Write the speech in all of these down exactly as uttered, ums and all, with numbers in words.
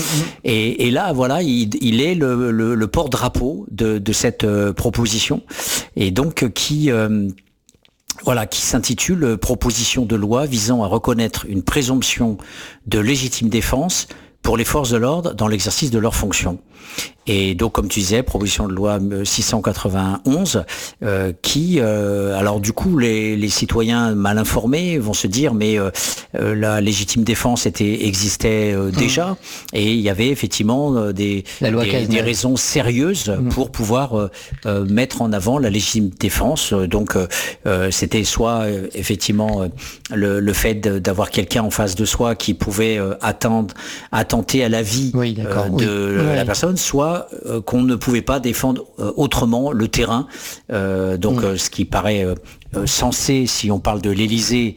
Et, et là, voilà, il, il est le, le, le porte-drapeau de, de cette euh, proposition, et donc qui... Euh, Voilà, qui s'intitule « Proposition de loi visant à reconnaître une présomption de légitime défense pour les forces de l'ordre dans l'exercice de leurs fonctions ». Et donc, comme tu disais, proposition de loi six cent quatre-vingt-onze, euh, qui, euh, alors du coup, les, les citoyens mal informés vont se dire, mais euh, euh, la légitime défense était existait euh, déjà, mmh. et il y avait effectivement euh, des, des, des raisons sérieuses mmh. pour pouvoir euh, euh, mettre en avant la légitime défense. Donc, euh, c'était soit euh, effectivement euh, le, le fait d'avoir quelqu'un en face de soi qui pouvait euh, attendre, attenter à la vie oui, euh, de oui. la personne, soit euh, qu'on ne pouvait pas défendre euh, autrement le terrain. Euh, donc, mmh. euh, ce qui paraît euh, euh, censé, si on parle de l'Élysée,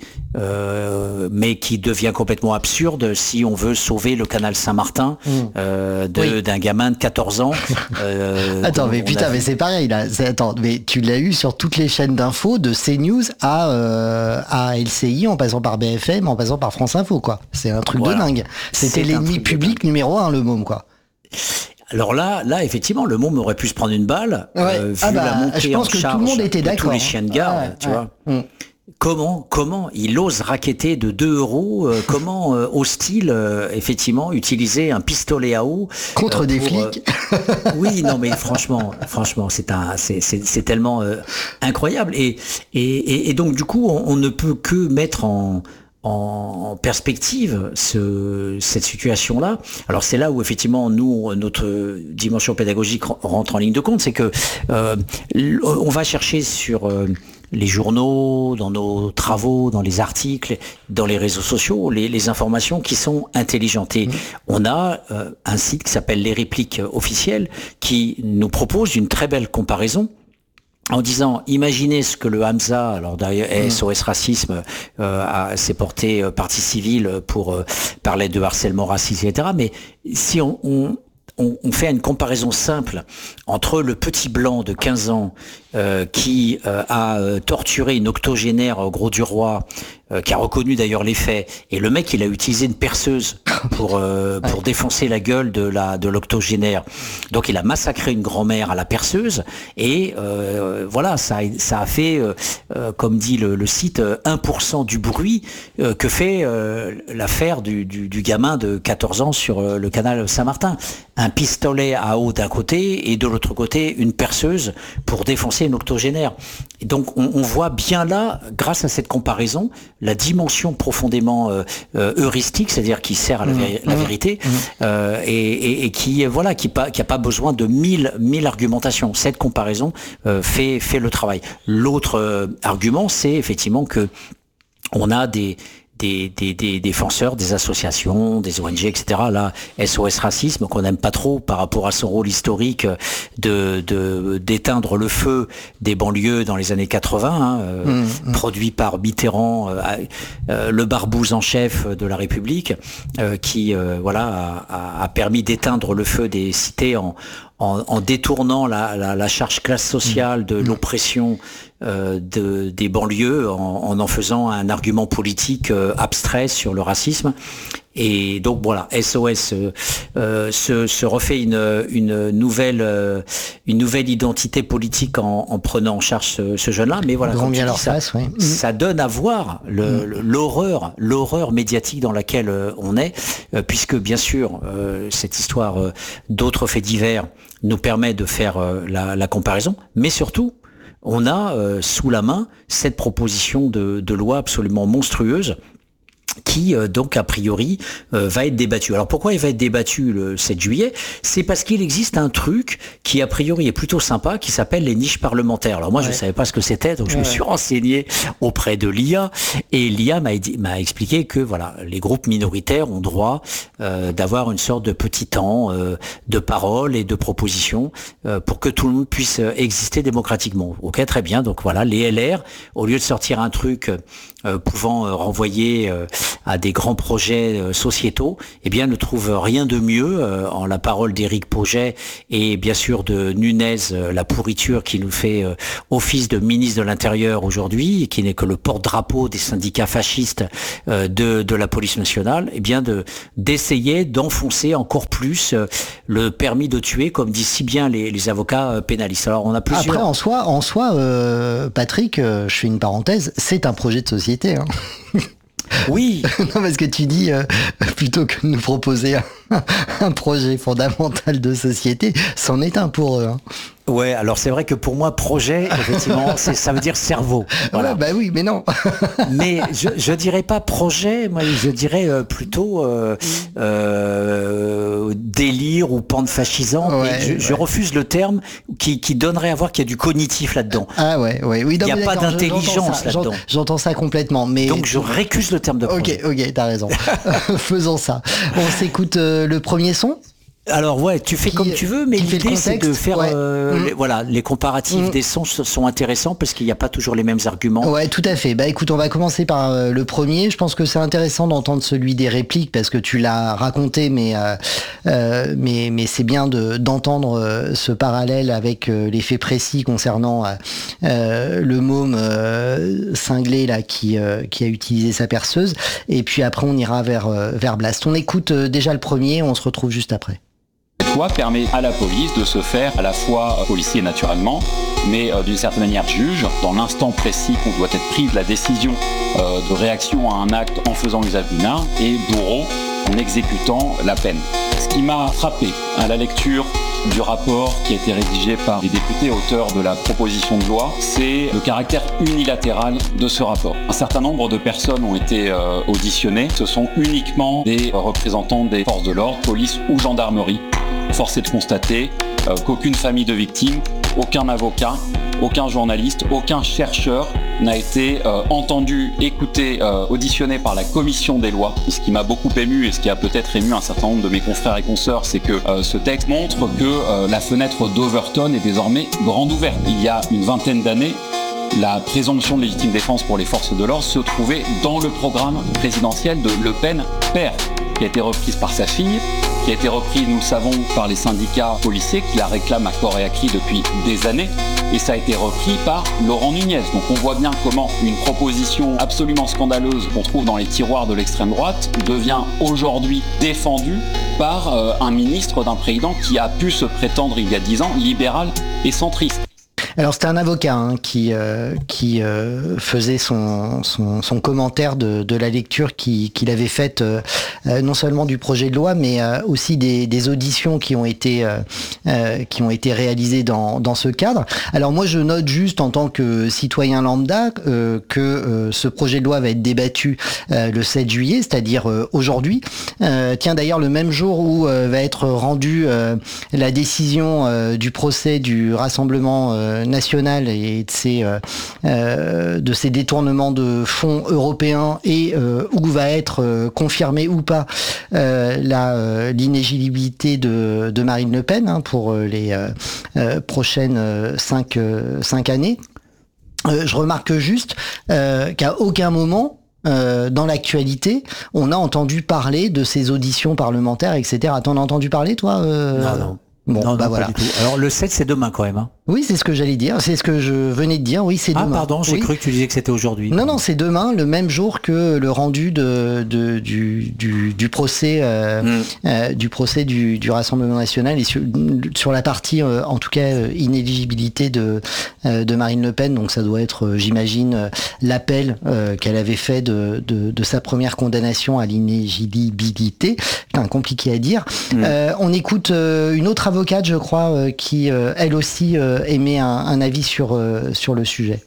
euh, mais qui devient complètement absurde si on veut sauver le canal Saint-Martin mmh. euh, de, oui. d'un gamin de quatorze ans. Euh, attends, mais putain, a... mais c'est pareil là. C'est, attends, mais tu l'as eu sur toutes les chaînes d'infos, de CNews à euh, à L C I, en passant par B F M, en passant par France Info, quoi. C'est un truc voilà. de dingue. C'était c'est l'ennemi public numéro un, le môme, quoi. Alors là, là, effectivement, le môme aurait pu se prendre une balle, ouais. euh, vu ah bah, la montée je pense en que charge tout le monde était de d'accord, tous les chiens de garde, ah ouais, tu ouais. vois. Mmh. Comment, comment il ose raqueter de deux euros euh, Comment euh, ose-t-il euh, effectivement utiliser un pistolet à eau contre euh, des pour, flics euh, Oui, non, mais franchement, franchement, c'est un, c'est, c'est, c'est tellement euh, incroyable. Et, et, et, et donc du coup, on, on ne peut que mettre en en perspective ce, cette situation-là. Alors c'est là où effectivement nous, notre dimension pédagogique rentre en ligne de compte, c'est que euh, on va chercher sur euh, les journaux, dans nos travaux, dans les articles, dans les réseaux sociaux, les, les informations qui sont intelligentes. Et mmh. on a euh, un site qui s'appelle Les Répliques Officielles qui nous propose une très belle comparaison en disant, imaginez ce que le Hamza, alors d'ailleurs mmh. S O S Racisme euh, a, s'est porté euh, partie civile pour euh, parler de harcèlement raciste, et cetera. Mais si on, on, on, on fait une comparaison simple entre le petit blanc de quinze ans euh, qui euh, a euh, torturé une octogénaire au Gros du Roi, euh, qui a reconnu d'ailleurs les faits, et le mec il a utilisé une perceuse pour euh, pour ouais. défoncer la gueule de la de l'octogénaire. Donc il a massacré une grand-mère à la perceuse, et euh, voilà, ça ça a fait euh, euh, comme dit le, le site un pour cent du bruit euh, que fait euh, l'affaire du, du du gamin de quatorze ans sur euh, le canal Saint-Martin. Un pistolet à eau d'un côté et de l'autre côté une perceuse pour défoncer une octogénaire. Et donc on, on voit bien là, grâce à cette comparaison, la dimension profondément euh, euh, heuristique, c'est-à-dire qui sert à la, vé- mmh, la vérité, mmh. euh, et, et, et qui voilà, qui pas, qui a pas besoin de mille mille argumentations. Cette comparaison euh, fait fait le travail. L'autre euh, argument, c'est effectivement que on a des Des, des, des défenseurs, des associations, des O N G, et cetera. Là, S O S Racisme, qu'on n'aime pas trop par rapport à son rôle historique de, de d'éteindre le feu des banlieues dans les années quatre-vingts, hein, euh, mmh, mmh. produit par Mitterrand, euh, euh, le barbouze en chef de la République, euh, qui euh, voilà a, a permis d'éteindre le feu des cités en En, en détournant la, la, la charge classe sociale de l'oppression euh, de, des banlieues, en, en en faisant un argument politique euh, abstrait sur le racisme. Et donc voilà, S O S euh, euh, se, se refait une, une nouvelle euh, une nouvelle identité politique en, en prenant en charge ce, ce jeune-là. Mais voilà, comme tu dis, ça, face, oui. ça donne à voir le, mmh. l'horreur l'horreur médiatique dans laquelle euh, on est, euh, puisque bien sûr euh, cette histoire euh, d'autres faits divers nous permet de faire euh, la, la comparaison, mais surtout on a euh, sous la main cette proposition de, de loi absolument monstrueuse qui euh, donc a priori euh, va être débattu. Alors pourquoi il va être débattu le sept juillet ? C'est parce qu'il existe un truc qui a priori est plutôt sympa, qui s'appelle les niches parlementaires. Alors moi ouais. je savais pas ce que c'était, donc je ouais. me suis renseigné auprès de l'I A, et l'I A m'a, m'a expliqué que voilà, les groupes minoritaires ont droit euh, d'avoir une sorte de petit temps euh, de parole et de proposition euh, pour que tout le monde puisse exister démocratiquement. Ok, très bien. Donc voilà, les L R, au lieu de sortir un truc euh, pouvant euh, renvoyer euh, à des grands projets euh, sociétaux, eh bien ne trouve rien de mieux euh, en la parole d'Éric Pauget et bien sûr de Nunez, euh, la pourriture qui nous fait euh, office de ministre de l'Intérieur aujourd'hui, et qui n'est que le porte-drapeau des syndicats fascistes euh, de, de la police nationale, eh bien de d'essayer d'enfoncer encore plus euh, le permis de tuer, comme disent si bien les, les avocats euh, pénalistes. Alors on a plusieurs... Après, en soi, en soi euh, Patrick, euh, je fais une parenthèse, c'est un projet de société. Hein. Oui. Non, parce que tu dis, euh, plutôt que de nous proposer un, un projet fondamental de société, c'en est un pour eux. Hein. Ouais, alors c'est vrai que pour moi, projet, effectivement, c'est, ça veut dire cerveau. Voilà. Ouais, bah oui, mais non. Mais je, je dirais pas projet, moi je dirais euh, plutôt euh, euh, délire ou pente fascisant. Ouais, je, ouais. je refuse le terme qui, qui donnerait à voir qu'il y a du cognitif là-dedans. Ah ouais, ouais, oui. Il n'y a pas d'intelligence j'entends ça, là-dedans. J'entends ça complètement. Mais... Donc je récuse le terme de projet. Ok, ok, t'as raison. Faisons ça. On s'écoute euh, le premier son. Alors ouais, tu fais qui, comme tu veux, mais l'idée c'est de faire, ouais. euh, mmh. les, voilà, les comparatifs mmh. des sons sont intéressants parce qu'il n'y a pas toujours les mêmes arguments. Ouais, tout à fait. Bah écoute, on va commencer par euh, le premier. Je pense que c'est intéressant d'entendre celui des répliques parce que tu l'as raconté, mais euh, euh, mais mais c'est bien de d'entendre euh, ce parallèle avec euh, les faits précis concernant euh, euh, le môme euh, cinglé là qui euh, qui a utilisé sa perceuse. Et puis après, on ira vers euh, vers Blast. On écoute euh, déjà le premier. On se retrouve juste après. Cette loi permet à la police de se faire à la fois policier naturellement, mais euh, d'une certaine manière juge, dans l'instant précis qu'on doit être pris de la décision euh, de réaction à un acte en faisant usage d'une arme, et bourreau en exécutant la peine. Ce qui m'a frappé à la lecture du rapport qui a été rédigé par les députés auteurs de la proposition de loi, c'est le caractère unilatéral de ce rapport. Un certain nombre de personnes ont été euh, auditionnées. Ce sont uniquement des représentants des forces de l'ordre, police ou gendarmerie. Force est de constater euh, qu'aucune famille de victimes, aucun avocat, aucun journaliste, aucun chercheur n'a été euh, entendu, écouté, euh, auditionné par la commission des lois. Et ce qui m'a beaucoup ému et ce qui a peut-être ému un certain nombre de mes confrères et consoeurs, c'est que euh, ce texte montre que euh, la fenêtre d'Overton est désormais grande ouverte. Il y a une vingtaine d'années, la présomption de légitime défense pour les forces de l'ordre se trouvait dans le programme présidentiel de Le Pen père, qui a été reprise par sa fille, qui a été reprise, nous le savons, par les syndicats policiers qui la réclament à corps et à cri depuis des années, et ça a été repris par Laurent Nunez. Donc on voit bien comment une proposition absolument scandaleuse qu'on trouve dans les tiroirs de l'extrême droite devient aujourd'hui défendue par euh, un ministre d'un président qui a pu se prétendre il y a dix ans libéral et centriste. Alors c'était un avocat hein, qui euh, qui euh, faisait son, son son commentaire de de la lecture qui qu'il avait faite euh, non seulement du projet de loi mais euh, aussi des des auditions qui ont été euh, euh, qui ont été réalisées dans dans ce cadre. Alors moi je note juste en tant que citoyen lambda euh, que euh, ce projet de loi va être débattu euh, le sept juillet, c'est-à-dire euh, aujourd'hui. Euh, tiens d'ailleurs le même jour où euh, va être rendue euh, la décision euh, du procès du Rassemblement euh, national et de ces euh, euh, de ces détournements de fonds européens et euh, où va être euh, confirmé ou pas euh, la euh, l'inéligibilité de, de Marine Le Pen hein, pour euh, les euh, euh, prochaines euh, cinq euh, cinq années. Euh, je remarque juste euh, qu'à aucun moment Euh, dans l'actualité, on a entendu parler de ces auditions parlementaires, et cetera. T'en as entendu parler, toi euh... Non, non. Bon, non, bah non, voilà. pas du tout. Alors le sept, c'est demain quand même. Hein. Oui, c'est ce que j'allais dire. C'est ce que je venais de dire. Oui, c'est ah, demain. Ah pardon, j'ai oui. cru que tu disais que c'était aujourd'hui. Non, non, c'est demain, le même jour que le rendu de, de du, du, du procès, euh, mm. euh, du procès du, du Rassemblement national et sur, sur la partie, euh, en tout cas, euh, inéligibilité de euh, de Marine Le Pen. Donc ça doit être, euh, j'imagine, euh, l'appel euh, qu'elle avait fait de, de de sa première condamnation à l'inéligibilité. Enfin, compliqué à dire. Mm. Euh, on écoute euh, une autre avocate, je crois, euh, qui euh, elle aussi euh, émet un, un avis sur euh, sur le sujet.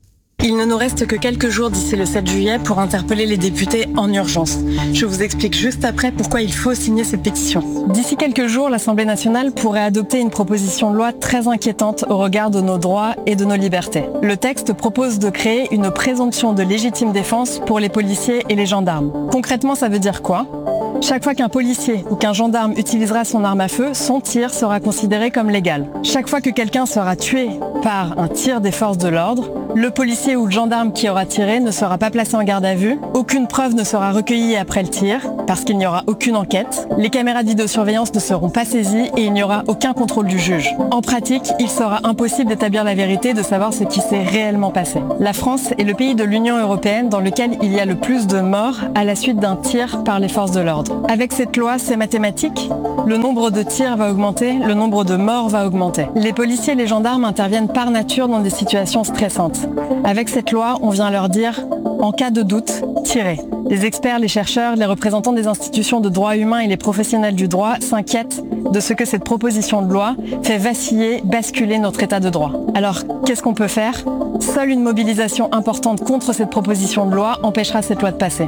Il ne nous reste que quelques jours d'ici le sept juillet pour interpeller les députés en urgence. Je vous explique juste après pourquoi il faut signer cette pétition. D'ici quelques jours, l'Assemblée nationale pourrait adopter une proposition de loi très inquiétante au regard de nos droits et de nos libertés. Le texte propose de créer une présomption de légitime défense pour les policiers et les gendarmes. Concrètement, ça veut dire quoi ? Chaque fois qu'un policier ou qu'un gendarme utilisera son arme à feu, son tir sera considéré comme légal. Chaque fois que quelqu'un sera tué par un tir des forces de l'ordre, le policier ou le gendarme qui aura tiré ne sera pas placé en garde à vue, aucune preuve ne sera recueillie après le tir, parce qu'il n'y aura aucune enquête, les caméras de vidéosurveillance ne seront pas saisies et il n'y aura aucun contrôle du juge. En pratique, il sera impossible d'établir la vérité, de savoir ce qui s'est réellement passé. La France est le pays de l'Union européenne dans lequel il y a le plus de morts à la suite d'un tir par les forces de l'ordre. Avec cette loi, c'est mathématique. Le nombre de tirs va augmenter, le nombre de morts va augmenter. Les policiers et les gendarmes interviennent par nature dans des situations stressantes. Avec cette loi, on vient leur dire, en cas de doute, tirez. Les experts, les chercheurs, les représentants des institutions de droit humain et les professionnels du droit s'inquiètent de ce que cette proposition de loi fait vaciller, basculer notre état de droit. Alors, qu'est-ce qu'on peut faire ? Seule une mobilisation importante contre cette proposition de loi empêchera cette loi de passer.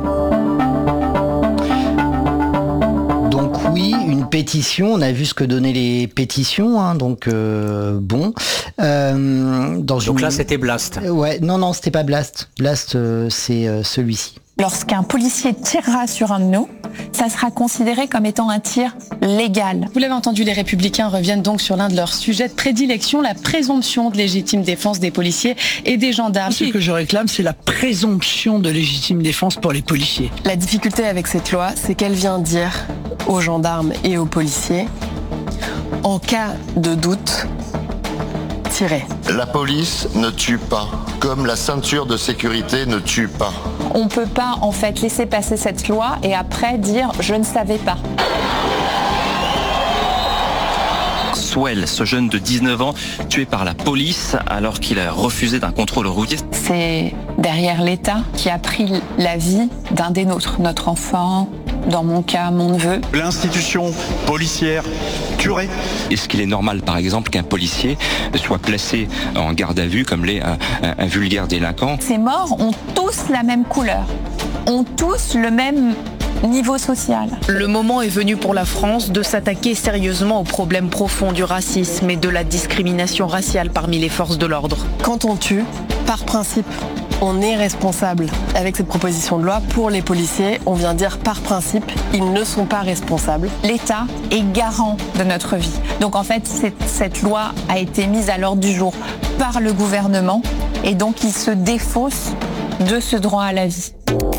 Donc oui, une pétition, on a vu ce que donnaient les pétitions, hein, donc euh, bon. Euh, dans donc une... là, c'était Blast. Ouais, non, non, c'était pas Blast. Blast, euh, c'est euh, celui-ci. Lorsqu'un policier tirera sur un de nous, ça sera considéré comme étant un tir légal. Vous l'avez entendu, les Républicains reviennent donc sur l'un de leurs sujets de prédilection, la présomption de légitime défense des policiers et des gendarmes. Ce que je réclame, c'est la présomption de légitime défense pour les policiers. La difficulté avec cette loi, c'est qu'elle vient dire aux gendarmes et aux policiers, en cas de doute, tirez. La police ne tue pas, comme la ceinture de sécurité ne tue pas. On ne peut pas en fait laisser passer cette loi et après dire « je ne savais pas ». Swell, ce jeune de dix-neuf ans, tué par la police alors qu'il a refusé d'un contrôle routier. C'est derrière l'État qui a pris la vie d'un des nôtres, notre enfant, dans mon cas, mon neveu. L'institution policière tuerait. Est-ce qu'il est normal, par exemple, qu'un policier soit placé en garde à vue comme l'est un, un, un vulgaire délinquant ? Ces morts ont tous la même couleur, ont tous le même niveau social. Le moment est venu pour la France de s'attaquer sérieusement aux problèmes profonds du racisme et de la discrimination raciale parmi les forces de l'ordre. Quand on tue, par principe, on est responsable. Avec cette proposition de loi, pour les policiers, on vient dire par principe, ils ne sont pas responsables. L'État est garant de notre vie. Donc en fait, cette, cette loi a été mise à l'ordre du jour par le gouvernement et donc il se défausse de ce droit à la vie.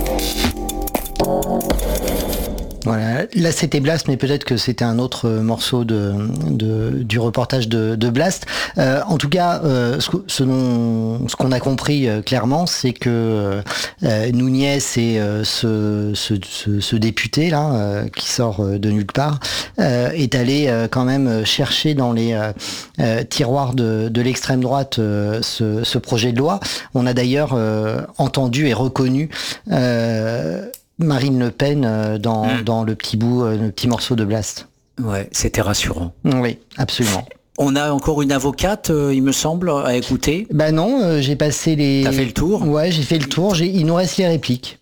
Voilà, là c'était Blast, mais peut-être que c'était un autre morceau de, de du reportage de, de Blast. Euh, en tout cas, euh, ce, ce, dont, ce qu'on a compris euh, clairement, c'est que euh, Núñez et euh, ce, ce, ce, ce député là euh, qui sort euh, de nulle part euh, est allé euh, quand même chercher dans les euh, euh, tiroirs de, de l'extrême droite euh, ce, ce projet de loi. On a d'ailleurs euh, entendu et reconnu Euh, Marine Le Pen dans, mmh. dans le petit bout, le petit morceau de Blast. Ouais, c'était rassurant. Oui, absolument. On a encore une avocate, euh, il me semble, à écouter. Bah non, euh, j'ai passé les... T'as fait le tour ? Ouais, j'ai fait le tour. J'ai... Il nous reste les répliques.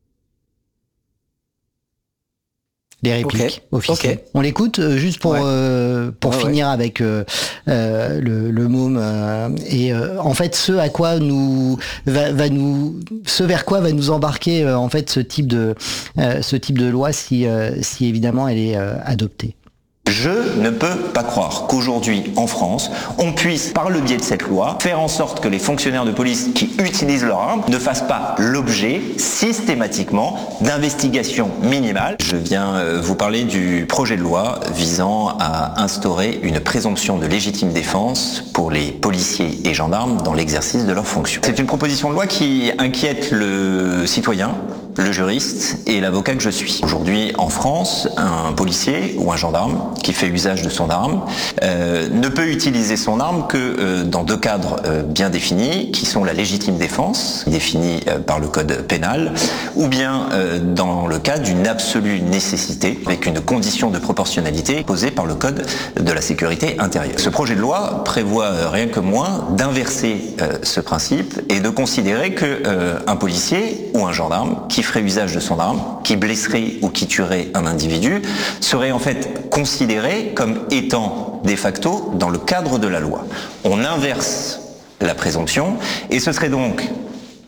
Les répliques okay. officielles. Okay. On l'écoute euh, juste pour ouais. euh, pour ouais, finir ouais. avec euh, euh, le, le môme euh, et euh, en fait ce à quoi nous va, va nous ce vers quoi va nous embarquer euh, en fait ce type de euh, ce type de loi si euh, si évidemment elle est euh, adoptée. Je ne peux pas croire qu'aujourd'hui, en France, on puisse, par le biais de cette loi, faire en sorte que les fonctionnaires de police qui utilisent leur arme ne fassent pas l'objet, systématiquement, d'investigations minimales. Je viens euh, vous parler du projet de loi visant à instaurer une présomption de légitime défense pour les policiers et gendarmes dans l'exercice de leurs fonctions. C'est une proposition de loi qui inquiète le citoyen, le juriste et l'avocat que je suis. Aujourd'hui, en France, un policier ou un gendarme qui fait usage de son arme euh, ne peut utiliser son arme que euh, dans deux cadres euh, bien définis, qui sont la légitime défense, définie euh, par le code pénal, ou bien euh, dans le cas d'une absolue nécessité, avec une condition de proportionnalité posée par le code de la sécurité intérieure. Ce projet de loi prévoit euh, rien que moins d'inverser euh, ce principe et de considérer que euh, un policier ou un gendarme qui ferait usage de son arme, qui blesserait ou qui tuerait un individu, serait en fait considéré comme étant de facto dans le cadre de la loi. On inverse la présomption et ce serait donc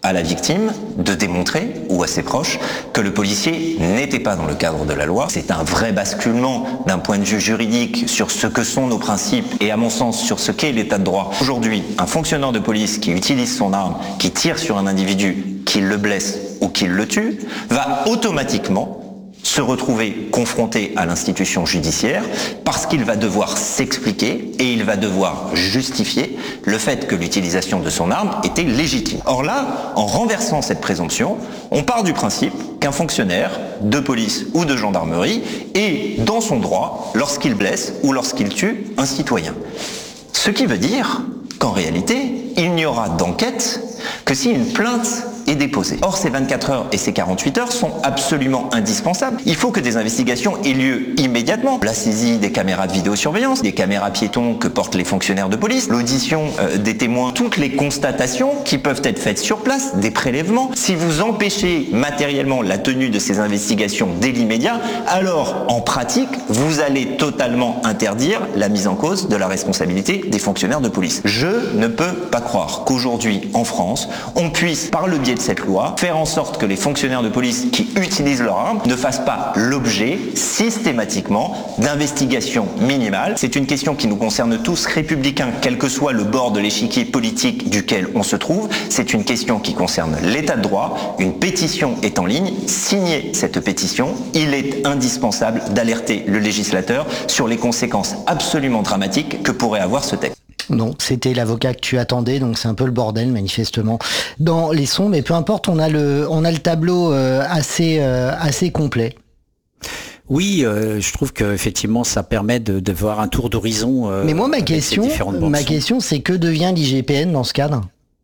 à la victime de démontrer, ou à ses proches, que le policier n'était pas dans le cadre de la loi. C'est un vrai basculement d'un point de vue juridique sur ce que sont nos principes et à mon sens sur ce qu'est l'état de droit. Aujourd'hui, un fonctionnaire de police qui utilise son arme, qui tire sur un individu, qui le blesse ou qui le tue, va automatiquement se retrouver confronté à l'institution judiciaire parce qu'il va devoir s'expliquer et il va devoir justifier le fait que l'utilisation de son arme était légitime. Or là, en renversant cette présomption, on part du principe qu'un fonctionnaire de police ou de gendarmerie est dans son droit lorsqu'il blesse ou lorsqu'il tue un citoyen. Ce qui veut dire qu'en réalité, il n'y aura d'enquête que si une plainte est déposée. Or, ces vingt-quatre heures et ces quarante-huit heures sont absolument indispensables. Il faut que des investigations aient lieu immédiatement. La saisie des caméras de vidéosurveillance, des caméras piétons que portent les fonctionnaires de police, l'audition euh, des témoins, toutes les constatations qui peuvent être faites sur place, des prélèvements. Si vous empêchez matériellement la tenue de ces investigations dès l'immédiat, alors, en pratique, vous allez totalement interdire la mise en cause de la responsabilité des fonctionnaires de police. Je ne peux pas croire qu'aujourd'hui, en France, on puisse, par le biais de cette loi, faire en sorte que les fonctionnaires de police qui utilisent leur arme ne fassent pas l'objet systématiquement d'investigations minimales. C'est une question qui nous concerne tous, républicains, quel que soit le bord de l'échiquier politique duquel on se trouve. C'est une question qui concerne l'état de droit. Une pétition est en ligne. Signez cette pétition. Il est indispensable d'alerter le législateur sur les conséquences absolument dramatiques que pourrait avoir ce texte. Non, c'était l'avocat que tu attendais, donc c'est un peu le bordel manifestement dans les sons, mais peu importe, on a le, on a le tableau euh, assez, euh, assez complet. Oui, euh, je trouve que effectivement ça permet de, de voir un tour d'horizon. Euh, mais moi ma question, ma question, c'est que devient l'I G P N dans ce cadre ?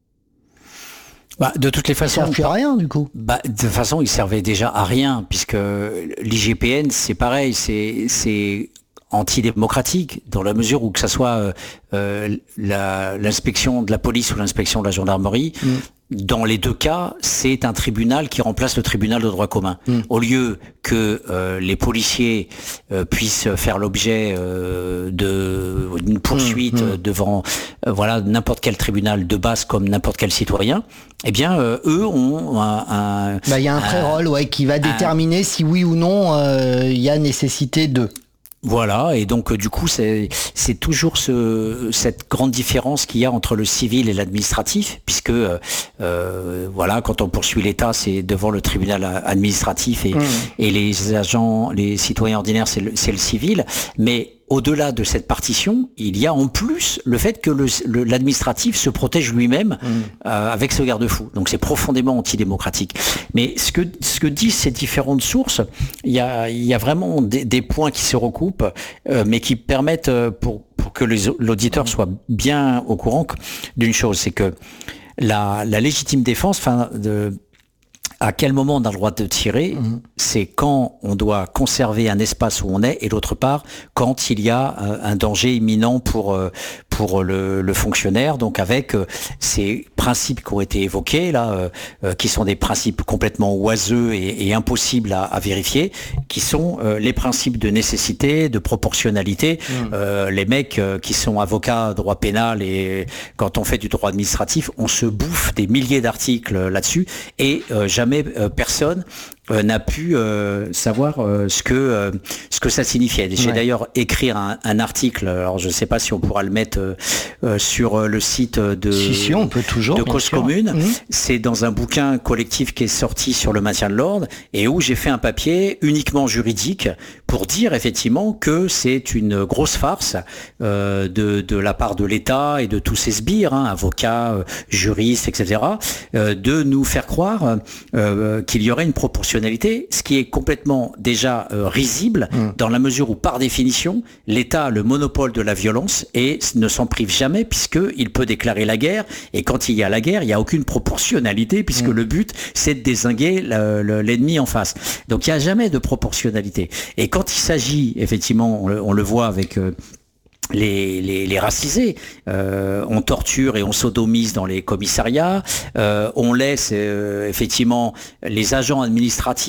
Bah, de toutes les façons, il sert plus à rien du coup. Bah, de toute façon, il servait déjà à rien puisque l'I G P N, c'est pareil, c'est, c'est antidémocratique dans la mesure où que ça soit euh, euh, la, l'inspection de la police ou l'inspection de la gendarmerie, mm. dans les deux cas, c'est un tribunal qui remplace le tribunal de droit commun. Mm. Au lieu que euh, les policiers euh, puissent faire l'objet euh, de d'une poursuite mm. devant euh, voilà n'importe quel tribunal de base comme n'importe quel citoyen, eh bien euh, eux ont un, un bah il y a un pré-roll ouais qui va un, déterminer si oui ou non il euh, y a nécessité de. Voilà, et donc du coup c'est c'est toujours ce cette grande différence qu'il y a entre le civil et l'administratif, puisque euh, voilà, quand on poursuit l'État, c'est devant le tribunal administratif et mmh. et les agents, les citoyens ordinaires, c'est le c'est le civil, mais au-delà de cette partition, il y a en plus le fait que le, le, l'administratif se protège lui-même mmh. euh, avec ce garde-fou. Donc c'est profondément antidémocratique. Mais ce que ce que disent ces différentes sources, il y a il y a vraiment des, des points qui se recoupent, euh, mais qui permettent euh, pour pour que les, l'auditeur soit bien au courant d'une chose, c'est que la la légitime défense, enfin de à quel moment on a le droit de tirer, mmh. c'est quand on doit conserver un espace où on est, et d'autre part, quand il y a un danger imminent pour pour le, le fonctionnaire, donc avec ces principes qui ont été évoqués là, euh, qui sont des principes complètement oiseux et, et impossibles à, à vérifier, qui sont euh, les principes de nécessité, de proportionnalité. Mmh. Euh, les mecs euh, qui sont avocats droit pénal et quand on fait du droit administratif, on se bouffe des milliers d'articles là-dessus et euh, jamais Euh, personne euh, n'a pu euh, savoir euh, ce que euh, ce que ça signifiait. J'ai ouais. d'ailleurs écrit un, un article. Alors je ne sais pas si on pourra le mettre euh, euh, sur le site de si, si, on peut toujours, de Cause sûr. Commune. Mmh. C'est dans un bouquin collectif qui est sorti sur le maintien de l'ordre et où j'ai fait un papier uniquement juridique pour dire effectivement que c'est une grosse farce euh, de de la part de l'État et de tous ces sbires, hein, avocats, euh, juristes, et cetera, euh, de nous faire croire euh, qu'il y aurait une proportionnalité, ce qui est complètement déjà euh, risible mmh. dans la mesure où, par définition, l'État a le monopole de la violence et ne s'en prive jamais puisqu'il peut déclarer la guerre. Et quand il y a la guerre, il n'y a aucune proportionnalité puisque mmh. le but, c'est de dézinguer le, le, l'ennemi en face. Donc il n'y a jamais de proportionnalité. Et quand il s'agit, effectivement, on le, on le voit avec... Euh, Les, les, les racisés, euh, on torture et on sodomise dans les commissariats, euh, on laisse euh, effectivement les agents administratifs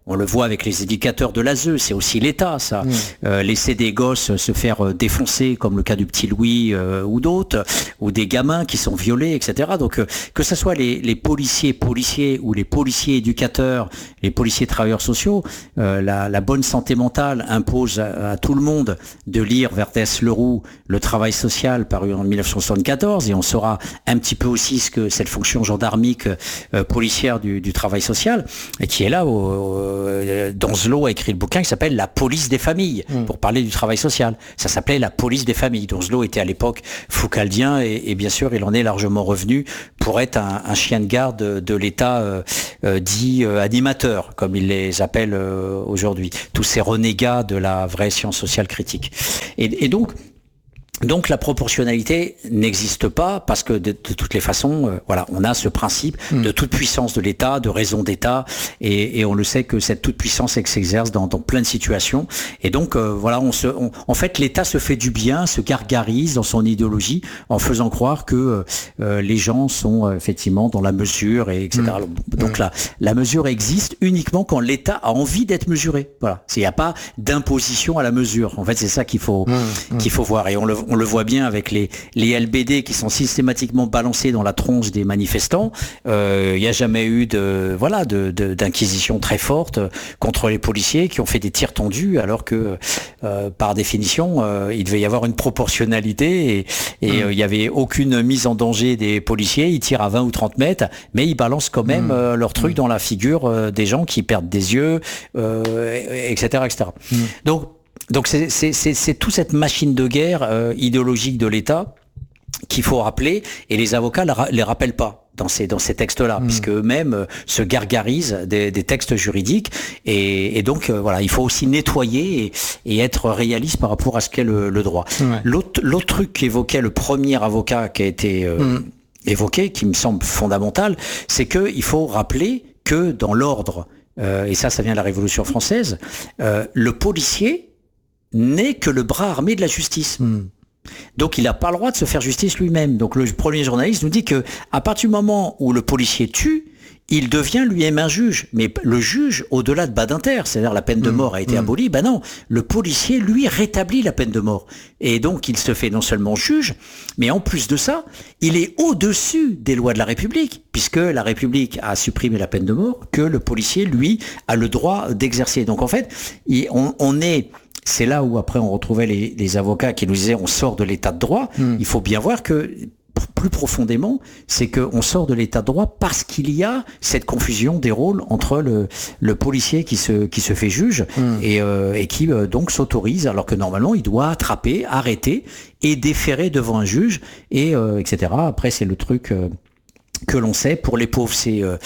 On le voit avec les éducateurs de l'A S E, c'est aussi l'État, ça. Mmh. Euh, laisser des gosses se faire défoncer, comme le cas du petit Louis euh, ou d'autres, ou des gamins qui sont violés, et cetera. Donc, euh, que ce soit les, les policiers policiers ou les policiers éducateurs, les policiers travailleurs sociaux, euh, la, la bonne santé mentale impose à, à tout le monde de lire Vertès Leroux, Le travail social, paru en mille neuf cent soixante-quatorze, et on saura un petit peu aussi ce que cette fonction gendarmique euh, policière du, du travail social, et qui est là, au, au, Donzelot a écrit le bouquin qui s'appelle La police des familles, mmh. pour parler du travail social. Ça s'appelait La police des familles. Donzelot était à l'époque foucaldien, et, et bien sûr, il en est largement revenu pour être un, un chien de garde de, de l'État euh, euh, dit euh, animateur, comme il les appelle euh, aujourd'hui. Tous ces renégats de la vraie science sociale critique. Et, et donc, Donc la proportionnalité n'existe pas parce que de, de toutes les façons, euh, voilà, on a ce principe mmh. de toute puissance de l'État, de raison d'État, et, et on le sait que cette toute puissance s'exerce dans, dans plein de situations. Et donc euh, voilà, on se, on, en fait, l'État se fait du bien, se gargarise dans son idéologie en faisant croire que euh, les gens sont euh, effectivement dans la mesure, et etc. Mmh. Donc mmh. la, la mesure existe uniquement quand l'État a envie d'être mesuré. Voilà, il n'y a pas d'imposition à la mesure. En fait, c'est ça qu'il faut mmh. qu'il faut voir, et on le On le voit bien avec les, les L B D qui sont systématiquement balancés dans la tronche des manifestants. Il euh, n'y a jamais eu de, voilà, de, de, d'inquisition très forte contre les policiers qui ont fait des tirs tendus, alors que, euh, par définition, euh, il devait y avoir une proportionnalité, et il mmh. euh, n'y avait aucune mise en danger des policiers. Ils tirent à vingt ou trente mètres, mais ils balancent quand même mmh. euh, leur truc mmh. dans la figure euh, des gens qui perdent des yeux, euh, et cetera, et cetera. Mmh. Donc, Donc c'est, c'est, c'est, c'est toute cette machine de guerre euh, idéologique de l'État qu'il faut rappeler, et les avocats ne les rappellent pas dans ces, dans ces textes-là, mmh. puisque eux-mêmes euh, se gargarisent des, des textes juridiques, et, et donc euh, voilà, il faut aussi nettoyer et, et être réaliste par rapport à ce qu'est le, le droit. Ouais. L'autre, l'autre truc qu'évoquait le premier avocat qui a été euh, mmh. évoqué, qui me semble fondamental, c'est qu'il faut rappeler que dans l'ordre, euh, et ça, ça vient de la Révolution française, euh, le policier n'est que le bras armé de la justice. Mmh. Donc il n'a pas le droit de se faire justice lui-même. Donc le premier journaliste nous dit que à partir du moment où le policier tue, il devient lui-même un juge. Mais le juge, au-delà de Badinter, c'est-à-dire la peine de mort a été mmh. abolie, ben non, le policier, lui, rétablit la peine de mort. Et donc il se fait non seulement juge, mais en plus de ça, il est au-dessus des lois de la République, puisque la République a supprimé la peine de mort, que le policier, lui, a le droit d'exercer. Donc en fait, on, on est... C'est là où après on retrouvait les, les avocats qui nous disaient on sort de l'état de droit. Mmh. Il faut bien voir que plus profondément, c'est qu'on sort de l'état de droit parce qu'il y a cette confusion des rôles entre le, le policier qui se, qui se fait juge mmh. et, euh, et qui euh, donc s'autorise, alors que normalement il doit attraper, arrêter et déférer devant un juge, et euh, et cetera. Après c'est le truc... Euh, que l'on sait, pour les pauvres, c'est euh,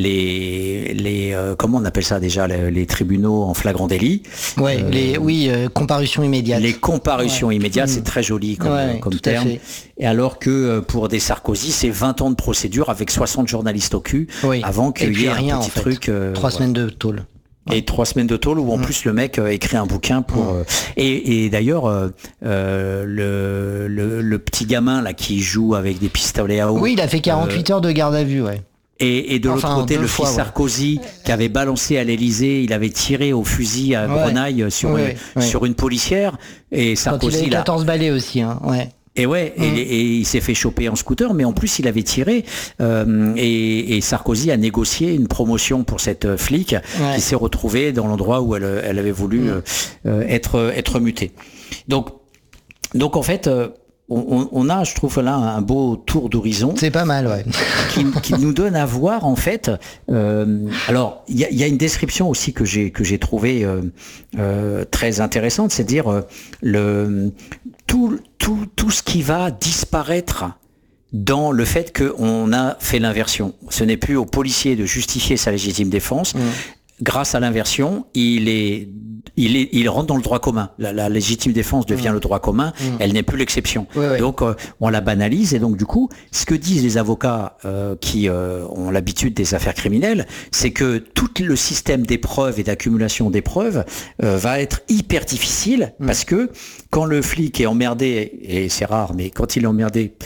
les les euh, comment on appelle ça déjà, les, les tribunaux en flagrant délit. Ouais, euh, les oui, euh, comparution immédiate. Les comparutions ouais. immédiates, mmh. c'est très joli comme, ouais, comme terme. Et alors que pour des Sarkozy, c'est vingt ans de procédure avec soixante journalistes au cul, oui. avant qu'il y ait rien, un petit en fait. truc. Euh, Trois voilà. semaines de tôle. Et trois semaines de tôle où en mmh. plus le mec euh, écrit un bouquin pour mmh. euh, et, et d'ailleurs euh, euh, le, le le petit gamin là qui joue avec des pistolets à eau. Oui, il a fait quarante-huit euh, heures de garde à vue, ouais. Et, et de enfin, l'autre côté, le fils ouais. Sarkozy qui avait balancé à l'Élysée, il avait tiré au fusil à ouais. grenaille sur ouais, une, ouais. sur une policière, et Sarkozy Quand il a quatorze balais aussi, hein. Ouais. Et ouais, mmh. et, et il s'est fait choper en scooter, mais en plus il avait tiré, euh, et, et Sarkozy a négocié une promotion pour cette flic ouais. qui s'est retrouvée dans l'endroit où elle, elle avait voulu mmh. euh, être être mutée. Donc donc en fait euh, on, on a, je trouve là, un beau tour d'horizon. C'est pas mal, ouais. qui, qui nous donne à voir en fait. Euh, alors il y a, y a une description aussi que j'ai que j'ai trouvé euh, euh, très intéressante, c'est-à-dire euh, le tout tout tout ce qui va disparaître dans le fait qu'on a fait l'inversion. Ce n'est plus au policier de justifier sa légitime défense. Mmh. Grâce à l'inversion, il est, il est, il rentre dans le droit commun. La, la légitime défense devient mmh. le droit commun. Mmh. Elle n'est plus l'exception. Oui, oui. Donc, euh, on la banalise. Et donc, du coup, ce que disent les avocats euh, qui euh, ont l'habitude des affaires criminelles, c'est que tout le système d'épreuves et d'accumulation d'épreuves euh, va être hyper difficile mmh. parce que quand le flic est emmerdé, et c'est rare, mais quand il est emmerdé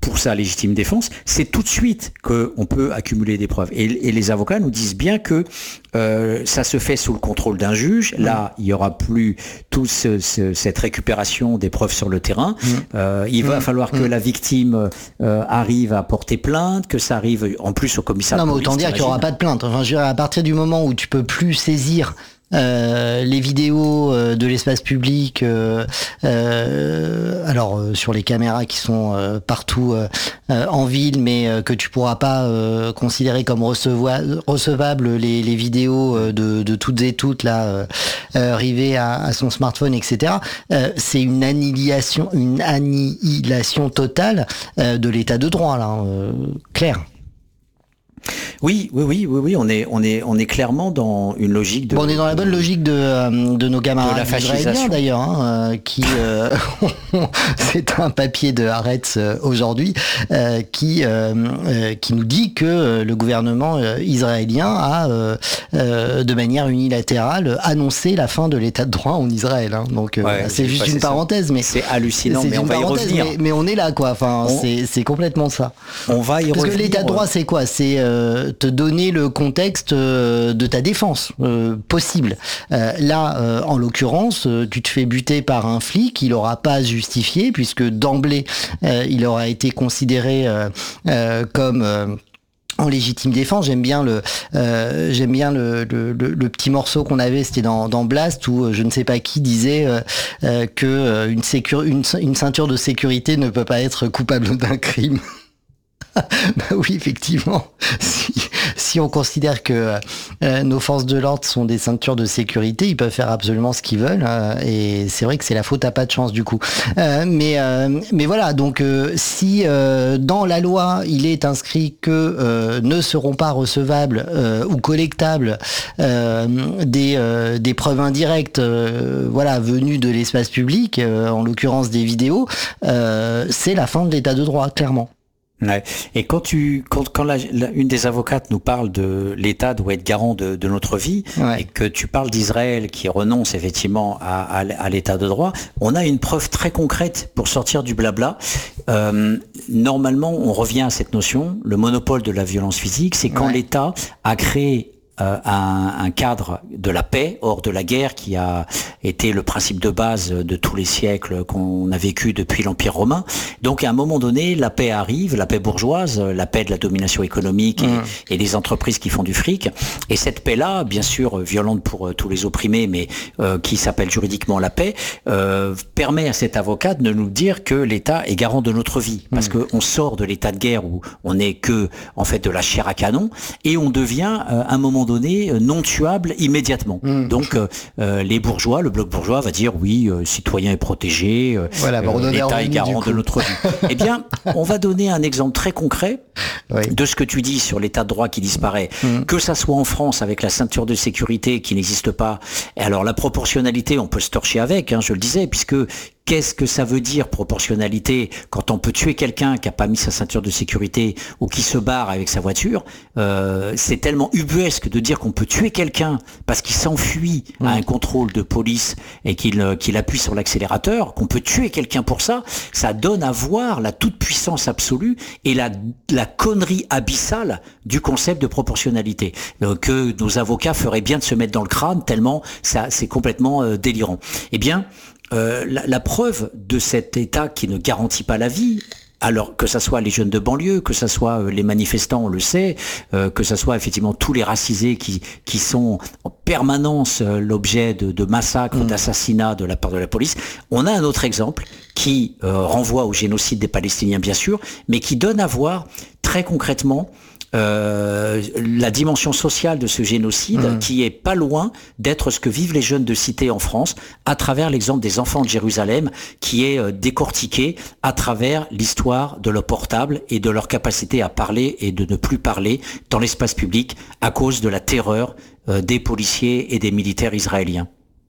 pour sa légitime défense, c'est tout de suite qu'on peut accumuler des preuves. Et, et les avocats nous disent bien que euh, ça se fait sous le contrôle d'un juge. Là, il n'y aura plus toute ce, ce, cette récupération des preuves sur le terrain. Mmh. Euh, il va mmh. falloir que mmh. la victime euh, arrive à porter plainte, que ça arrive en plus au commissariat. Non, mais autant dire qu'il n'y aura pas de plainte. Enfin, je dirais, à partir du moment où tu peux plus saisir Euh, les vidéos euh, de l'espace public, euh, euh, alors euh, sur les caméras qui sont euh, partout euh, euh, en ville, mais euh, que tu pourras pas euh, considérer comme recevoir, recevables les, les vidéos euh, de, de toutes et toutes là euh, euh, arrivées à, à son smartphone, et cetera. Euh, c'est une annihilation, une annihilation totale euh, de l'état de droit là, euh, clair. Oui, oui, oui, oui, oui, on est, on est, on est clairement dans une logique de. Bon, on est dans la bonne logique de de nos camarades israéliens d'ailleurs, hein, euh, qui euh, c'est un papier de Haaretz euh, aujourd'hui euh, qui euh, euh, qui nous dit que euh, le gouvernement euh, israélien a euh, euh, de manière unilatérale annoncé la fin de l'état de droit en Israël. Hein. Donc euh, ouais, c'est juste une parenthèse, ça. mais c'est hallucinant. C'est mais on va y revenir. Mais, mais on est là, quoi. Enfin, on... c'est c'est complètement ça. On va y Parce revenir. Parce que l'état de droit, c'est quoi? C'est euh, te donner le contexte euh, de ta défense euh, possible. Euh, là, euh, en l'occurrence, euh, tu te fais buter par un flic, il n'aura pas à se justifier puisque d'emblée, euh, il aura été considéré euh, euh, comme euh, en légitime défense. J'aime bien le euh, j'aime bien le, le, le, le petit morceau qu'on avait, c'était dans, dans Blast, où je ne sais pas qui disait euh, euh, que euh, une, sécur- une, une ceinture de sécurité ne peut pas être coupable d'un crime. Bah oui, effectivement. Si, si on considère que euh, nos forces de l'ordre sont des ceintures de sécurité, ils peuvent faire absolument ce qu'ils veulent. Euh, et c'est vrai que c'est la faute à pas de chance du coup. Euh, mais euh, mais voilà. Donc euh, si euh, dans la loi il est inscrit que euh, ne seront pas recevables euh, ou collectables euh, des euh, des preuves indirectes, euh, voilà, venues de l'espace public, euh, en l'occurrence des vidéos, euh, c'est la fin de l'état de droit, clairement. Ouais. Et quand tu, quand, quand la, la, une des avocates nous parle de l'État doit être garant de, de notre vie, ouais. et que tu parles d'Israël qui renonce effectivement à, à, à l'État de droit, on a une preuve très concrète pour sortir du blabla. Euh, normalement, on revient à cette notion, le monopole de la violence physique, c'est quand ouais. l'État a créé Euh, un, un cadre de la paix, hors de la guerre, qui a été le principe de base de tous les siècles qu'on a vécu depuis l'Empire romain. Donc à un moment donné, la paix arrive, la paix bourgeoise, la paix de la domination économique et, mmh. et des entreprises qui font du fric. Et cette paix-là, bien sûr violente pour euh, tous les opprimés, mais euh, qui s'appelle juridiquement la paix, euh, permet à cet avocat de nous dire que l'État est garant de notre vie. Parce mmh. qu'on sort de l'état de guerre où on n'est que en fait de la chair à canon, et on devient euh, à un moment donné non tuable immédiatement. Mmh. Donc euh, les bourgeois, le bloc bourgeois va dire oui, euh, citoyen est protégé, euh, voilà, bah, euh, l'État est garant de notre vie. Eh bien, on va donner un exemple très concret oui. de ce que tu dis sur l'état de droit qui disparaît, mmh. que ça soit en France avec la ceinture de sécurité qui n'existe pas. Et alors la proportionnalité, on peut se torcher avec, hein, je le disais, puisque qu'est-ce que ça veut dire proportionnalité quand on peut tuer quelqu'un qui a pas mis sa ceinture de sécurité ou qui se barre avec sa voiture? euh, C'est tellement ubuesque de dire qu'on peut tuer quelqu'un parce qu'il s'enfuit mmh. à un contrôle de police et qu'il qu'il appuie sur l'accélérateur, qu'on peut tuer quelqu'un pour ça. Ça donne à voir la toute-puissance absolue et la, la connerie abyssale du concept de proportionnalité euh, que nos avocats feraient bien de se mettre dans le crâne tellement ça c'est complètement euh, délirant. Eh bien, Euh, la, la preuve de cet État qui ne garantit pas la vie, alors que ça soit les jeunes de banlieue, que ça soit euh, les manifestants, on le sait, euh, que ça soit effectivement tous les racisés qui qui sont en permanence euh, l'objet de, de massacres, mmh. d'assassinats de la part de la police. On a un autre exemple qui euh, renvoie au génocide des Palestiniens, bien sûr, mais qui donne à voir très concrètement Euh, la dimension sociale de ce génocide mmh. qui est pas loin d'être ce que vivent les jeunes de cité en France à travers l'exemple des enfants de Jérusalem qui est euh, décortiqué à travers l'histoire de leur portable et de leur capacité à parler et de ne plus parler dans l'espace public à cause de la terreur euh, des policiers et des militaires israéliens.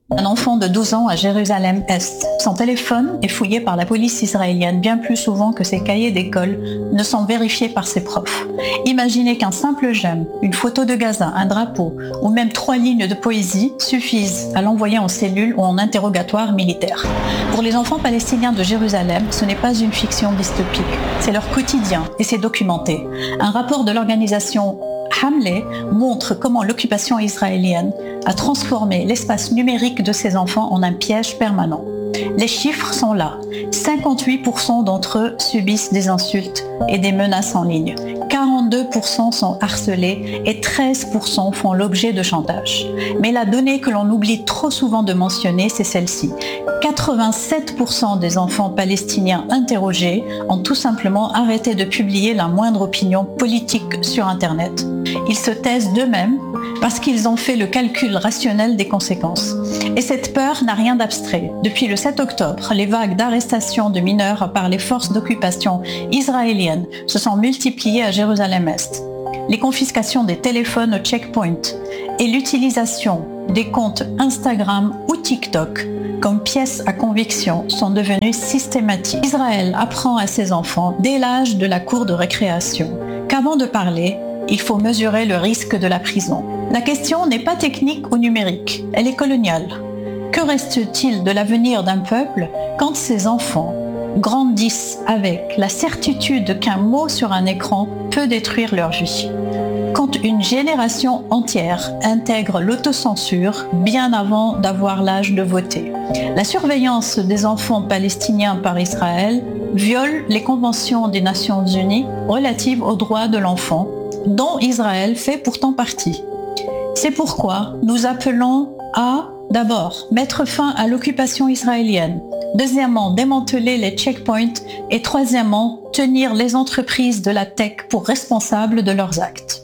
Un enfant de douze ans à Jérusalem-Est. Son téléphone est fouillé par la police israélienne bien plus souvent que ses cahiers d'école ne sont vérifiés par ses profs. Imaginez qu'un simple j'aime, une photo de Gaza, un drapeau ou même trois lignes de poésie suffisent à l'envoyer en cellule ou en interrogatoire militaire. Pour les enfants palestiniens de Jérusalem, ce n'est pas une fiction dystopique, c'est leur quotidien et c'est documenté. Un rapport de l'organisation Hamlet montre comment l'occupation israélienne a transformé l'espace numérique de ces enfants en un piège permanent. Les chiffres sont là. cinquante-huit pour cent d'entre eux subissent des insultes et des menaces en ligne. quarante-deux pour cent sont harcelés et treize pour cent font l'objet de chantage. Mais la donnée que l'on oublie trop souvent de mentionner, c'est celle-ci. quatre-vingt-sept pour cent des enfants palestiniens interrogés ont tout simplement arrêté de publier la moindre opinion politique sur Internet. Ils se taisent d'eux-mêmes parce qu'ils ont fait le calcul rationnel des conséquences. Et cette peur n'a rien d'abstrait. Depuis le sept octobre, les vagues d'arrestations de mineurs par les forces d'occupation israéliennes se sont multipliées à Jérusalem-Est. Les confiscations des téléphones au checkpoint et l'utilisation des comptes Instagram ou TikTok comme pièces à conviction sont devenues systématiques. Israël apprend à ses enfants dès l'âge de la cour de récréation qu'avant de parler, il faut mesurer le risque de la prison. La question n'est pas technique ou numérique, elle est coloniale. Que reste-t-il de l'avenir d'un peuple quand ses enfants grandissent avec la certitude qu'un mot sur un écran peut détruire leur vie? Quand une génération entière intègre l'autocensure bien avant d'avoir l'âge de voter. La surveillance des enfants palestiniens par Israël viole les conventions des Nations Unies relatives aux droits de l'enfant, dont Israël fait pourtant partie. C'est pourquoi nous appelons à, d'abord, mettre fin à l'occupation israélienne, deuxièmement, démanteler les checkpoints et troisièmement, tenir les entreprises de la tech pour responsables de leurs actes.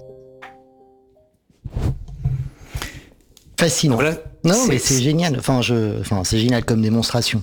Fascinant. Voilà, non, c'est, mais c'est génial. Enfin, je, enfin, c'est génial comme démonstration.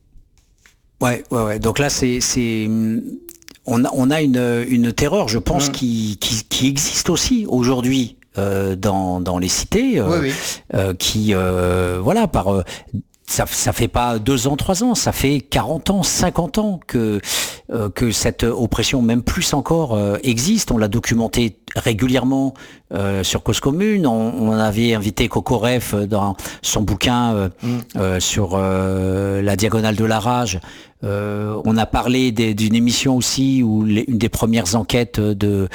Ouais, ouais, ouais. Donc là, c'est, c'est, on a, on a une, une terreur, je pense, mmh. qui, qui, qui existe aussi aujourd'hui euh, dans, dans les cités, euh, oui, oui. Euh, qui, euh, voilà, par euh, ça, ça fait pas deux ans, trois ans, ça fait quarante ans, cinquante ans que euh, que cette oppression, même plus encore, euh, existe. On l'a documenté régulièrement euh, sur Cause Commune. On, on avait invité Coco Reff dans son bouquin euh, mmh. euh, sur euh, la diagonale de la rage. Euh, on a parlé des, d'une émission aussi où les, une des premières enquêtes de,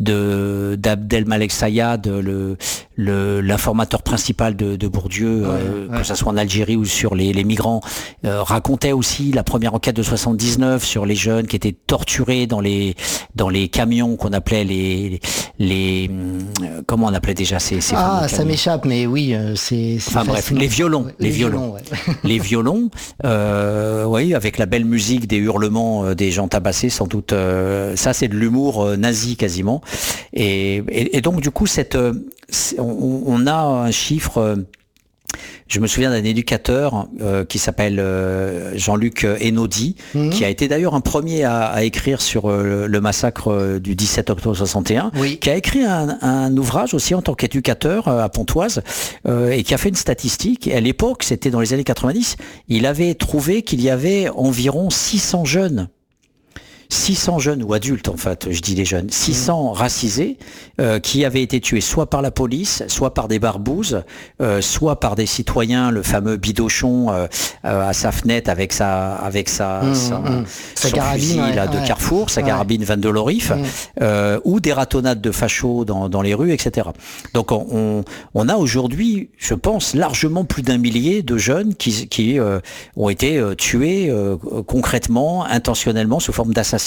de d'Abdel Malek Sayad, le, le l'informateur principal de, de Bourdieu, ouais, euh, ouais. que ça soit en Algérie ou sur les, les migrants, euh, racontait aussi la première enquête de soixante-dix-neuf sur les jeunes qui étaient torturés dans les dans les camions qu'on appelait les les, les comment on appelait déjà ces, ces ah ça m'échappe mais oui c'est, c'est enfin bref les violons les, les violons, violons ouais. les violons euh, oui avec la belle musique des hurlements euh, des gens tabassés sans doute euh, ça c'est de l'humour euh, nazi quasiment et, et, et donc du coup cette euh, on, on a un chiffre euh, je me souviens d'un éducateur euh, qui s'appelle euh, Jean-Luc Enaudi, mmh. qui a été d'ailleurs un premier à, à écrire sur euh, le massacre euh, du dix-sept octobre soixante et un, oui. qui a écrit un, un ouvrage aussi en tant qu'éducateur euh, à Pontoise euh, et qui a fait une statistique. Et à l'époque, c'était dans les années quatre-vingt-dix, il avait trouvé qu'il y avait environ six cents jeunes. six cents jeunes ou adultes en fait, je dis les jeunes, six cents mmh. racisés euh, qui avaient été tués soit par la police, soit par des barbouzes, euh, soit par des citoyens, le fameux Bidochon euh, euh, à sa fenêtre avec sa avec sa, mmh, sa mmh. son carabine, fusil ouais, là, de ouais. Carrefour, sa ouais. carabine Van de Lorif, mmh. euh, ou des ratonnades de fachos dans, dans les rues, et cetera. Donc on, on, on a aujourd'hui, je pense, largement plus d'un millier de jeunes qui, qui euh, ont été euh, tués euh, concrètement, intentionnellement, sous forme d'assassinat.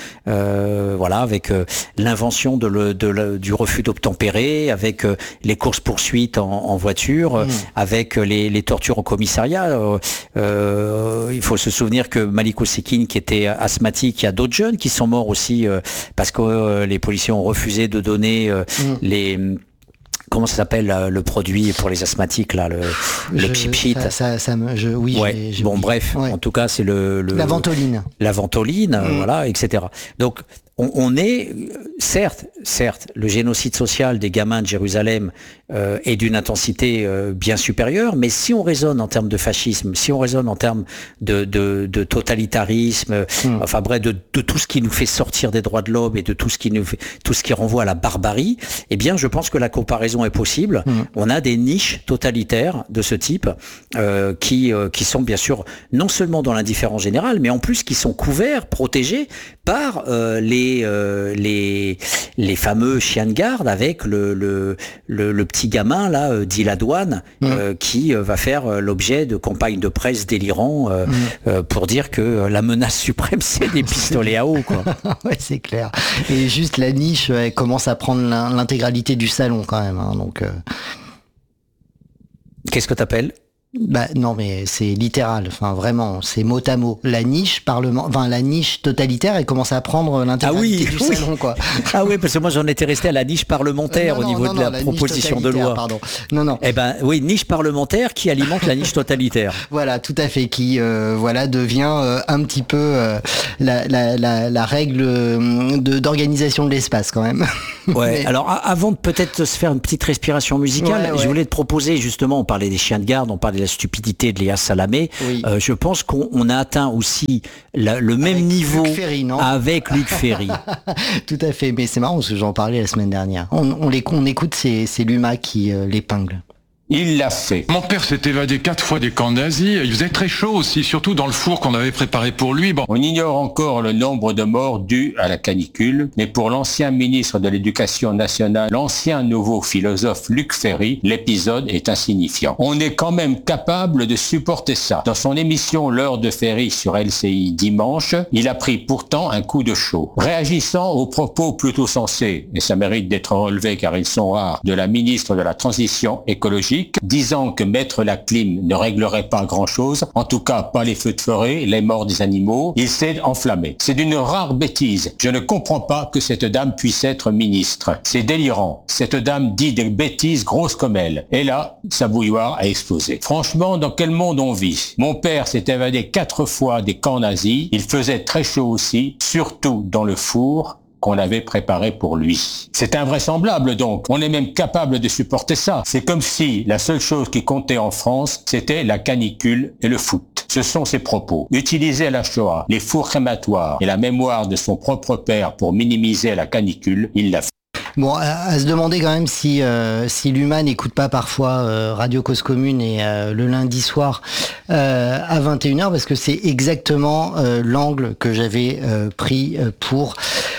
Euh, voilà, avec euh, l'invention de le, de le, du refus d'obtempérer, avec euh, les courses poursuites en, en voiture, mmh. avec euh, les, les tortures au commissariat. Euh, euh, il faut se souvenir que Malik Oussekine, qui était asthmatique, il y a d'autres jeunes qui sont morts aussi euh, parce que euh, les policiers ont refusé de donner euh, mmh. les comment ça s'appelle le produit pour les asthmatiques là, le, le pchit. Ça, ça, ça me, je, oui. Ouais. J'ai, j'ai bon, oublié. bref, ouais. en tout cas, c'est le, le la ventoline. La ventoline, mmh. voilà, et cetera. Donc on, on est, certes, certes, le génocide social des gamins de Jérusalem euh, est d'une intensité euh, bien supérieure, mais si on raisonne en termes de fascisme, si on raisonne en termes de, de, de totalitarisme, mmh. enfin bref, de, de tout ce qui nous fait sortir des droits de l'homme et de tout ce qui nous fait, tout ce qui renvoie à la barbarie, eh bien, je pense que la comparaison est possible. Mmh. On a des niches totalitaires de ce type euh, qui, euh, qui sont bien sûr non seulement dans l'indifférence générale, mais en plus qui sont couverts, protégés par euh, les, euh, les, les fameux chiens de garde avec le, le, le, le petit gamin là, euh, dit la douane, mmh. euh, qui euh, va faire euh, l'objet de campagnes de presse délirants euh, mmh. euh, pour dire que euh, la menace suprême c'est des pistolets à eau, quoi. Ouais, c'est clair. Et juste la niche, elle commence à prendre l'intégralité du salon quand même. Hein, donc. Euh... Qu'est-ce que t'appelles ? Bah non, mais c'est littéral, enfin vraiment, c'est mot à mot. La niche parlement, enfin la niche totalitaire, elle commence à prendre l'intégralité ah oui, du oui. salon, quoi. Ah oui, parce que moi j'en étais resté à la niche parlementaire non, au niveau non, de non, la, la proposition de loi. Pardon. Non, non. Eh ben oui, niche parlementaire qui alimente la niche totalitaire. Voilà, tout à fait, qui euh, voilà devient euh, un petit peu euh, la, la, la, la règle de, d'organisation de l'espace quand même. Ouais. Mais... Alors a- avant de peut-être se faire une petite respiration musicale, ouais, ouais. je voulais te proposer justement, on parlait des chiens de garde, on parlait de la stupidité de Léa Salamé. Oui. Euh, je pense qu'on on a atteint aussi la, le même avec niveau Luc Ferry, non avec Luc Ferry. Tout à fait, mais c'est marrant parce que j'en parlais la semaine dernière. On, on, les, on écoute, c'est, c'est Luma qui euh, l'épingle. Il l'a fait. Mon père s'est évadé quatre fois des camps nazis. Il faisait très chaud aussi, surtout dans le four qu'on avait préparé pour lui. Bon. On ignore encore le nombre de morts dus à la canicule, mais pour l'ancien ministre de l'Éducation nationale, l'ancien nouveau philosophe Luc Ferry, l'épisode est insignifiant. On est quand même capable de supporter ça. Dans son émission L'heure de Ferry sur L C I dimanche, il a pris pourtant un coup de chaud. Réagissant aux propos plutôt sensés, et ça mérite d'être relevé car ils sont rares, de la ministre de la Transition écologique, disant que mettre la clim ne réglerait pas grand-chose, en tout cas pas les feux de forêt, les morts des animaux, il s'est enflammé. C'est d'une rare bêtise. Je ne comprends pas que cette dame puisse être ministre. C'est délirant. Cette dame dit des bêtises grosses comme elle. Et là, sa bouilloire a explosé. Franchement, dans quel monde on vit ? Mon père s'est évadé quatre fois des camps nazis. Il faisait très chaud aussi, surtout dans le four qu'on avait préparé pour lui. C'est invraisemblable donc. On est même capable de supporter ça. C'est comme si la seule chose qui comptait en France, c'était la canicule et le foot. Ce sont ses propos. Utiliser la Shoah, les fours crématoires et la mémoire de son propre père pour minimiser la canicule, il l'a fait. Bon, à, à se demander quand même si euh, si l'Humain n'écoute pas parfois euh, Radio Cause Commune et euh, le lundi soir euh, à vingt et une heures, parce que c'est exactement euh, l'angle que j'avais euh, pris euh, pour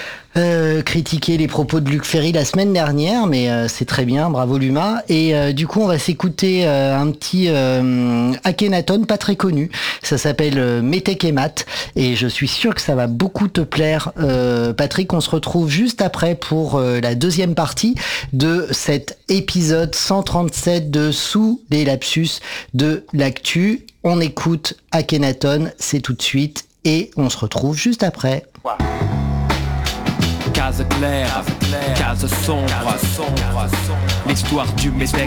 Euh, critiquer les propos de Luc Ferry la semaine dernière, mais euh, c'est très bien, bravo Luma. Et euh, du coup, on va s'écouter euh, un petit euh, Akhenaton pas très connu. Ça s'appelle euh, Métèque et Mat, et je suis sûr que ça va beaucoup te plaire, euh, Patrick. On se retrouve juste après pour euh, la deuxième partie de cet épisode cent trente-sept de Sous les lapsus de l'actu. On écoute Akhenaton, c'est tout de suite, et on se retrouve juste après. Wow. Case claire, case sombre, l'histoire du Métèque